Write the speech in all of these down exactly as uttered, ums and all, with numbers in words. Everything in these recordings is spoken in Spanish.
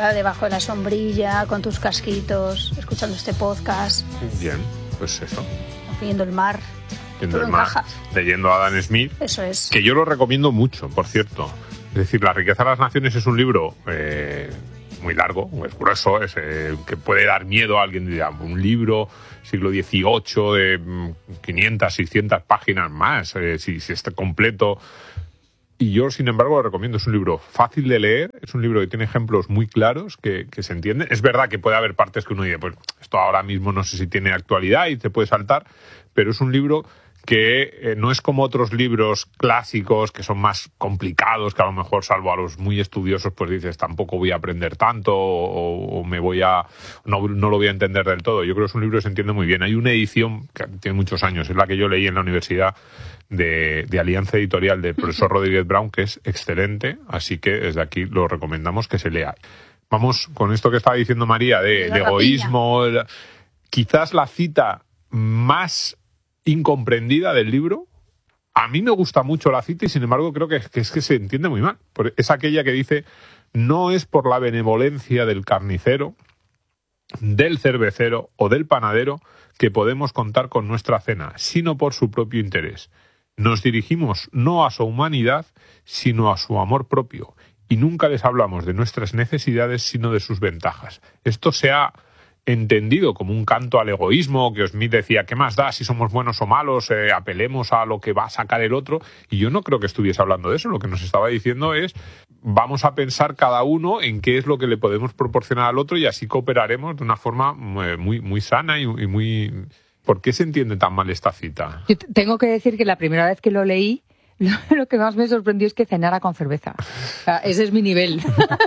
casa, debajo de la sombrilla, con tus casquitos, escuchando este podcast. Bien, pues eso. Viendo el mar. Viendo el mar, leyendo a Adam Smith. Eso es. Que yo lo recomiendo mucho, por cierto. Es decir, La riqueza de las naciones es un libro eh, muy largo, es grueso, es, eh, que puede dar miedo a alguien. Diría, un libro siglo dieciocho de quinientas, seiscientas páginas más, eh, si, si está completo. Y yo, sin embargo, lo recomiendo. Es un libro fácil de leer, es un libro que tiene ejemplos muy claros, que, que se entienden. Es verdad que puede haber partes que uno dice, pues esto ahora mismo no sé si tiene actualidad y se puede saltar, pero es un libro que eh, no es como otros libros clásicos que son más complicados, que a lo mejor, salvo a los muy estudiosos, pues dices, tampoco voy a aprender tanto o, o me voy a no, no lo voy a entender del todo. Yo creo que es un libro que se entiende muy bien. Hay una edición que tiene muchos años, es la que yo leí en la universidad, de, de Alianza Editorial del profesor Rodríguez Brown, que es excelente, así que desde aquí lo recomendamos que se lea. Vamos con esto que estaba diciendo María, de, de egoísmo. El, quizás la cita más incomprendida del libro. A mí me gusta mucho la cita y sin embargo creo que, que es que se entiende muy mal. Es aquella que dice: no es por la benevolencia del carnicero, del cervecero o del panadero que podemos contar con nuestra cena, sino por su propio interés. Nos dirigimos no a su humanidad, sino a su amor propio, y nunca les hablamos de nuestras necesidades, sino de sus ventajas. Esto se ha entendido como un canto al egoísmo, que Smith decía, ¿qué más da si somos buenos o malos? Eh, apelemos a lo que va a sacar el otro. Y yo no creo que estuviese hablando de eso. Lo que nos estaba diciendo es, vamos a pensar cada uno en qué es lo que le podemos proporcionar al otro y así cooperaremos de una forma muy, muy sana y muy... ¿Por qué se entiende tan mal esta cita? Yo tengo que decir que la primera vez que lo leí, lo, lo que más me sorprendió es que cenara con cerveza. O sea, ese es mi nivel.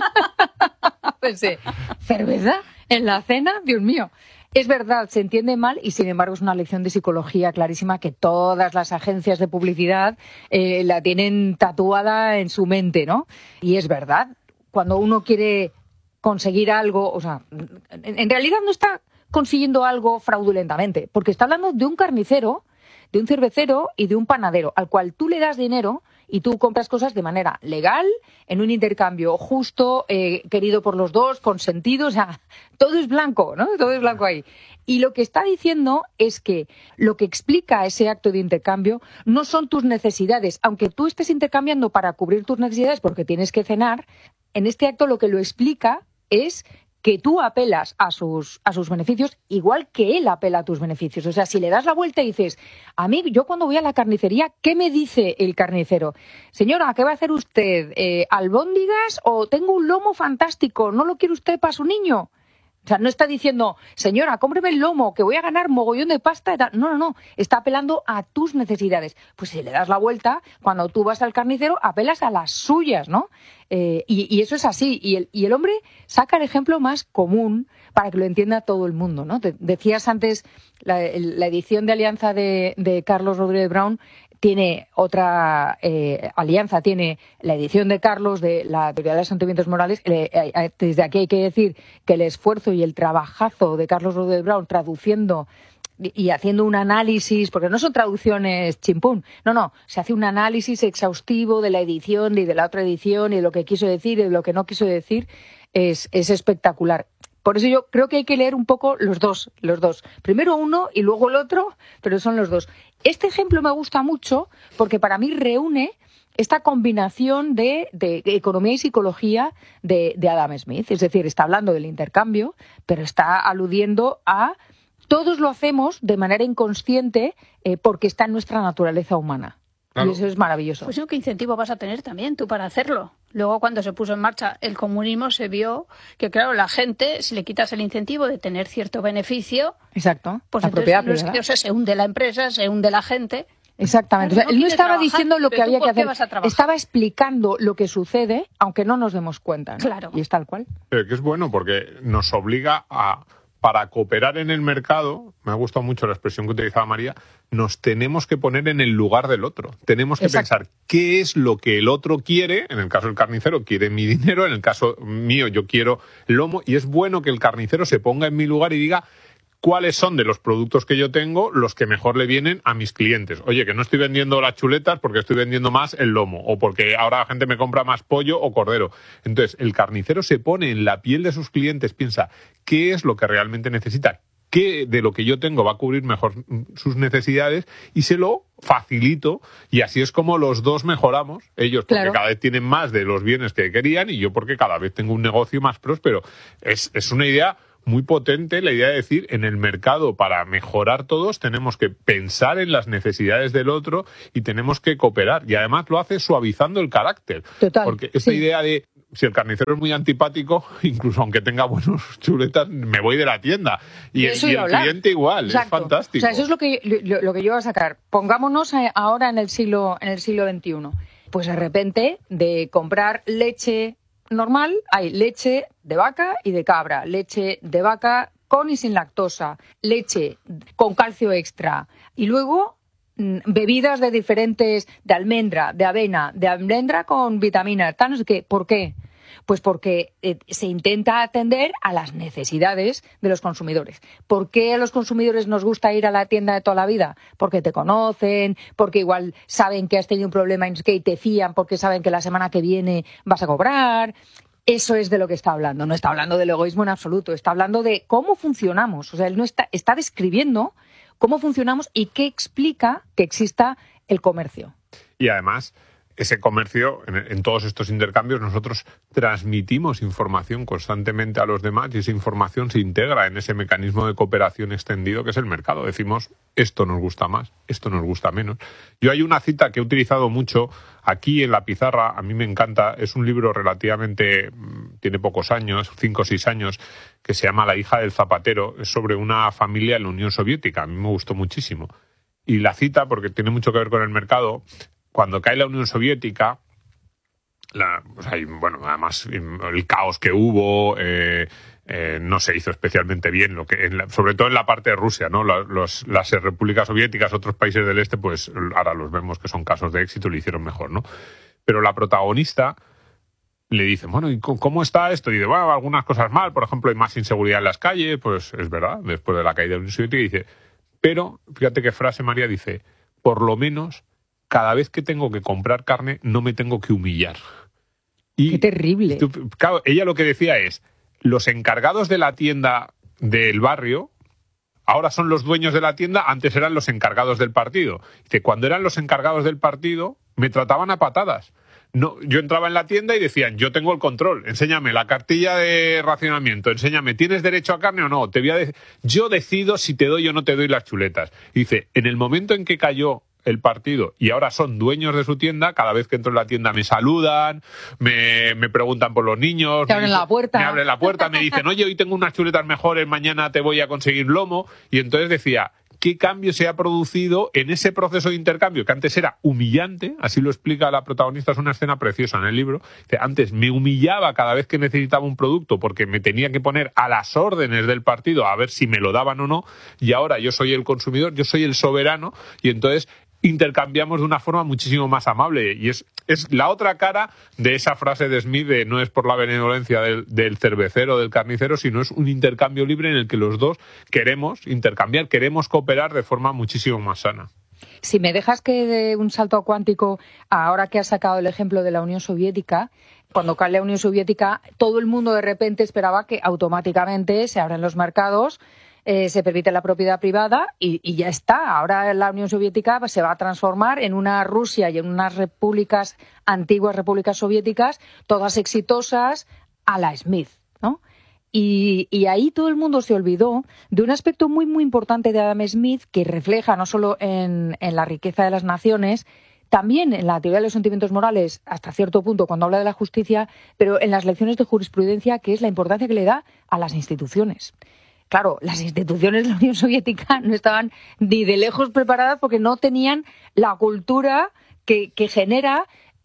Pensé, ¿cerveza en la cena? Dios mío. Es verdad, se entiende mal y sin embargo es una lección de psicología clarísima que todas las agencias de publicidad eh, la tienen tatuada en su mente, ¿no? Y es verdad, cuando uno quiere conseguir algo, o sea, en, en realidad no está consiguiendo algo fraudulentamente, porque está hablando de un carnicero, de un cervecero y de un panadero, al cual tú le das dinero y tú compras cosas de manera legal, en un intercambio justo, eh, querido por los dos, consentido, o sea, todo es blanco, ¿no? Todo es blanco ahí. Y lo que está diciendo es que lo que explica ese acto de intercambio no son tus necesidades, aunque tú estés intercambiando para cubrir tus necesidades porque tienes que cenar, en este acto lo que lo explica es que tú apelas a sus, a sus beneficios igual que él apela a tus beneficios. O sea, si le das la vuelta y dices, a mí, yo cuando voy a la carnicería, ¿qué me dice el carnicero? Señora, ¿qué va a hacer usted? Eh, ¿Albóndigas o tengo un lomo fantástico? ¿No lo quiere usted para su niño? O sea, no está diciendo, señora, cómpreme el lomo, que voy a ganar mogollón de pasta. No, no, no. Está apelando a tus necesidades. Pues si le das la vuelta, cuando tú vas al carnicero, apelas a las suyas, ¿no? Eh, y, y eso es así. Y el, y el hombre saca el ejemplo más común para que lo entienda todo el mundo, ¿no? Te, decías antes, la, la edición de Alianza de, de Carlos Rodríguez Brown tiene otra eh, alianza, tiene la edición de Carlos de la teoría de los sentimientos morales. Eh, eh, desde aquí hay que decir que el esfuerzo y el trabajazo de Carlos Rodríguez Brown traduciendo y haciendo un análisis, porque no son traducciones chimpún, no, no, se hace un análisis exhaustivo de la edición y de la otra edición y de lo que quiso decir y de lo que no quiso decir, es, es espectacular. Por eso yo creo que hay que leer un poco los dos, los dos. Primero uno y luego el otro, pero son los dos. Este ejemplo me gusta mucho porque para mí reúne esta combinación de, de economía y psicología de, de Adam Smith. Es decir, está hablando del intercambio, pero está aludiendo a todos lo hacemos de manera inconsciente eh, porque está en nuestra naturaleza humana. Claro. Y eso es maravilloso. Pues ¿qué incentivo vas a tener también tú para hacerlo? Luego, cuando se puso en marcha el comunismo, se vio que, claro, la gente, si le quitas el incentivo de tener cierto beneficio... Exacto, pues la entonces propiedad, no es que, o sea, se hunde la empresa, se hunde la gente... Exactamente. Claro, o sea, no él no estaba trabajar, diciendo lo que había que hacer, estaba explicando lo que sucede, aunque no nos demos cuenta, ¿no? Claro. Y es tal cual. Pero que es bueno porque nos obliga a... Para cooperar en el mercado, me ha gustado mucho la expresión que utilizaba María, nos tenemos que poner en el lugar del otro. Tenemos que Exacto. pensar qué es lo que el otro quiere. En el caso del carnicero quiere mi dinero, en el caso mío yo quiero el lomo. Y es bueno que el carnicero se ponga en mi lugar y diga cuáles son de los productos que yo tengo los que mejor le vienen a mis clientes. Oye, que no estoy vendiendo las chuletas porque estoy vendiendo más el lomo, o porque ahora la gente me compra más pollo o cordero. Entonces, el carnicero se pone en la piel de sus clientes, piensa qué es lo que realmente necesita, qué de lo que yo tengo va a cubrir mejor sus necesidades y se lo facilito, y así es como los dos mejoramos, ellos porque claro. cada vez tienen más de los bienes que querían y yo porque cada vez tengo un negocio más próspero. Es, es una idea muy potente, la idea de decir, en el mercado para mejorar todos tenemos que pensar en las necesidades del otro y tenemos que cooperar, y además lo hace suavizando el carácter. Total, porque esta sí. idea de si el carnicero es muy antipático, incluso aunque tenga buenos chuletas, me voy de la tienda. Y, el, y el cliente igual, Exacto. es fantástico. O sea, eso es lo que, lo, lo que yo voy a sacar. Pongámonos ahora en el siglo, en el siglo veintiuno. Pues de repente, de comprar leche normal, hay leche de vaca y de cabra, leche de vaca con y sin lactosa, leche con calcio extra, y luego bebidas de diferentes, de almendra, de avena, de almendra con vitaminas, tal, no sé qué. ¿Por qué? Pues porque eh, se intenta atender a las necesidades de los consumidores. ¿Por qué a los consumidores nos gusta ir a la tienda de toda la vida? Porque te conocen, porque igual saben que has tenido un problema y te fían, porque saben que la semana que viene vas a cobrar. Eso es de lo que está hablando. No está hablando del egoísmo en absoluto. Está hablando de cómo funcionamos. O sea, él no está, está describiendo cómo funcionamos y qué explica que exista el comercio. Y además, ese comercio, en, en todos estos intercambios, nosotros transmitimos información constantemente a los demás y esa información se integra en ese mecanismo de cooperación extendido que es el mercado. Decimos, esto nos gusta más, esto nos gusta menos. Yo hay una cita que he utilizado mucho aquí en la pizarra, a mí me encanta, es un libro relativamente, tiene pocos años, cinco o seis años, que se llama La hija del zapatero, es sobre una familia en la Unión Soviética, a mí me gustó muchísimo. Y la cita, porque tiene mucho que ver con el mercado, cuando cae la Unión Soviética, la, o sea, y, bueno, además el caos que hubo, eh, eh, no se hizo especialmente bien, lo que en la, sobre todo en la parte de Rusia, ¿no? Los, los, las repúblicas soviéticas, otros países del este, pues ahora los vemos que son casos de éxito, lo hicieron mejor, ¿no? Pero la protagonista le dice, bueno, ¿y cómo está esto? Y dice, bueno, algunas cosas mal, por ejemplo, hay más inseguridad en las calles, pues es verdad, después de la caída de la Unión Soviética, y dice, pero, fíjate qué frase, María, dice, por lo menos cada vez que tengo que comprar carne no me tengo que humillar. Y, ¡qué terrible! Claro, ella lo que decía es, los encargados de la tienda del barrio ahora son los dueños de la tienda, antes eran los encargados del partido. Dice, cuando eran los encargados del partido, me trataban a patadas. No, yo entraba en la tienda y decían, yo tengo el control, enséñame la cartilla de racionamiento, enséñame, ¿tienes derecho a carne o no? Te voy a de- yo decido si te doy o no te doy las chuletas. Dice, en el momento en que cayó el partido y ahora son dueños de su tienda, cada vez que entro en la tienda me saludan, me, me preguntan por los niños, te abren dicen, la puerta, me abren la puerta, me dicen, oye, hoy tengo unas chuletas mejores, mañana te voy a conseguir lomo. Y entonces decía, ¿qué cambio se ha producido en ese proceso de intercambio? Que antes era humillante, así lo explica la protagonista, es una escena preciosa en el libro. Dice, antes me humillaba cada vez que necesitaba un producto porque me tenía que poner a las órdenes del partido a ver si me lo daban o no, y ahora yo soy el consumidor, yo soy el soberano, y entonces intercambiamos de una forma muchísimo más amable. Y es, es la otra cara de esa frase de Smith de no es por la benevolencia del, del cervecero o del carnicero, sino es un intercambio libre en el que los dos queremos intercambiar, queremos cooperar de forma muchísimo más sana. Si me dejas que dé un salto cuántico, ahora que has sacado el ejemplo de la Unión Soviética, cuando cae la Unión Soviética, todo el mundo de repente esperaba que automáticamente se abran los mercados, Eh, se permite la propiedad privada y, y ya está. Ahora la Unión Soviética se va a transformar en una Rusia y en unas repúblicas, antiguas repúblicas soviéticas, todas exitosas a la Smith, ¿no? Y, y ahí todo el mundo se olvidó de un aspecto muy, muy importante de Adam Smith que refleja no solo en, en la riqueza de las naciones, también en la teoría de los sentimientos morales, hasta cierto punto, cuando habla de la justicia, pero en las lecciones de jurisprudencia, que es la importancia que le da a las instituciones. Claro, las instituciones de la Unión Soviética no estaban ni de lejos preparadas porque no tenían la cultura que, que genera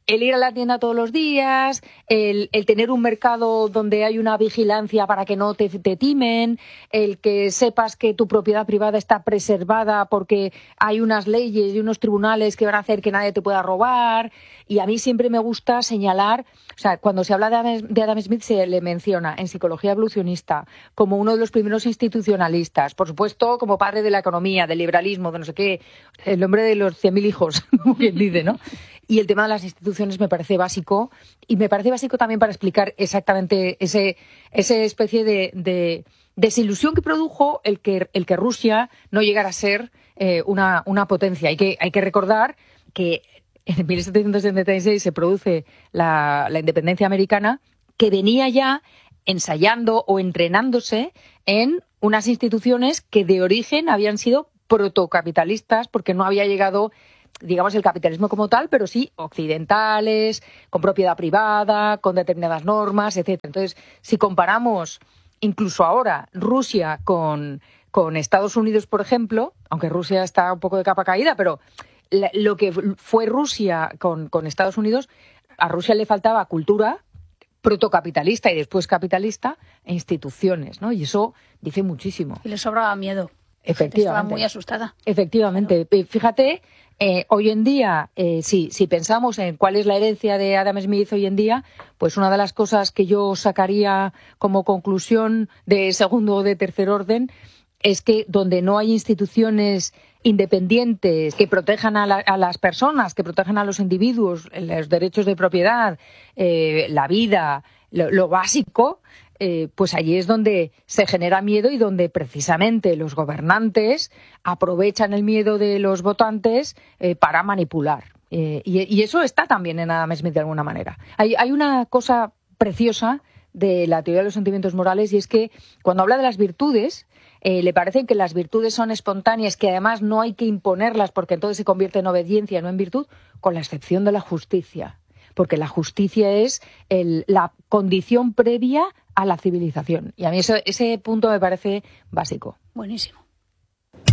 el ir a la tienda todos los días, el, el tener un mercado donde hay una vigilancia para que no te, te timen, el que sepas que tu propiedad privada está preservada porque hay unas leyes y unos tribunales que van a hacer que nadie te pueda robar. Y a mí siempre me gusta señalar, o sea, cuando se habla de Adam, de Adam Smith se le menciona en psicología evolucionista como uno de los primeros institucionalistas, por supuesto como padre de la economía, del liberalismo, de no sé qué, el hombre de los cien mil hijos, como quien dice, ¿no? Y el tema de las instituciones me parece básico, y me parece básico también para explicar exactamente ese, ese especie de, de desilusión que produjo el que, el que Rusia no llegara a ser eh, una, una potencia. Hay que, hay que recordar que en mil setecientos setenta y seis se produce la, la independencia americana, que venía ya ensayando o entrenándose en unas instituciones que de origen habían sido protocapitalistas, porque no había llegado, digamos, el capitalismo como tal, pero sí occidentales, con propiedad privada, con determinadas normas, etcétera. Entonces, si comparamos incluso ahora Rusia con, con Estados Unidos, por ejemplo, aunque Rusia está un poco de capa caída, pero la, lo que fue Rusia con, con Estados Unidos, a Rusia le faltaba cultura protocapitalista y después capitalista e instituciones, ¿no? Y eso dice muchísimo. Y le sobraba miedo. Efectivamente. Estaba muy asustada. Efectivamente. Claro. Fíjate, eh, hoy en día, eh, si, si pensamos en cuál es la herencia de Adam Smith hoy en día, pues una de las cosas que yo sacaría como conclusión de segundo o de tercer orden es que donde no hay instituciones independientes que protejan a, la, a las personas, que protejan a los individuos, los derechos de propiedad, eh, la vida, lo, lo básico, eh, pues allí es donde se genera miedo y donde precisamente los gobernantes aprovechan el miedo de los votantes eh, para manipular. Eh, y, y eso está también en Adam Smith de alguna manera. Hay, hay una cosa preciosa de la teoría de los sentimientos morales, y es que cuando habla de las virtudes, eh, le parece que las virtudes son espontáneas, que además no hay que imponerlas porque entonces se convierte en obediencia, no en virtud, con la excepción de la justicia. Porque la justicia es el, la condición previa a la civilización. Y a mí eso, ese punto me parece básico. Buenísimo.